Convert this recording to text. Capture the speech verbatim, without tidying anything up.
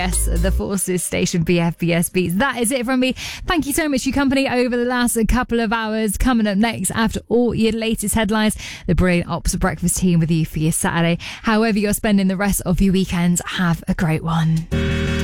Yes, the Forces station B F B S Beats. That is it from me. Thank you so much for your company over the last couple of hours. Coming up next, after all your latest headlines, the Brilliant Ops Breakfast team with you for your Saturday. However you're spending the rest of your weekends, have a great one.